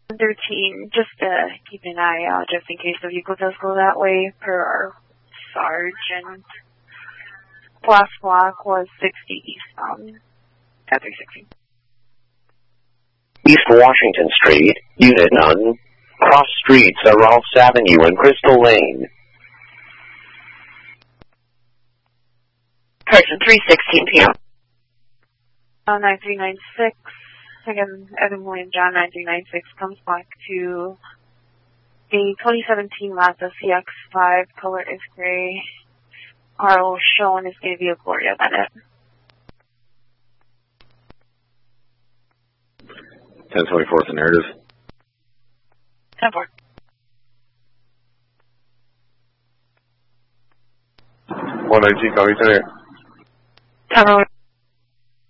13, just keep an eye out just in case the vehicle does go that way per our sergeant. Last block was 60 eastbound at 360. East Washington Street, Unit None. Cross streets are Ross Avenue and Crystal Lane. Person 3:16 p.m. 9396. Again, Evan William John 9396 comes back to a 2017 Mazda CX-5. Color is gray. RO shown is going to be a Gloria Bennett. 1024th narrative. 10-4. 119, copy 10. 10